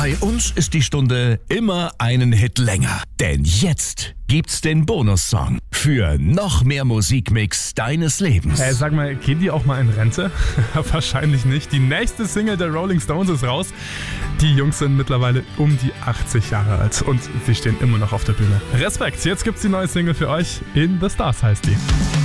Bei uns ist die Stunde immer einen Hit länger. Denn jetzt gibt's den Bonussong für noch mehr Musikmix deines Lebens. Sag mal, gehen die auch mal in Rente? Wahrscheinlich nicht. Die nächste Single der Rolling Stones ist raus. Die Jungs sind mittlerweile um die 80 Jahre alt und sie stehen immer noch auf der Bühne. Respekt, jetzt gibt's die neue Single für euch. In the Stars heißt die.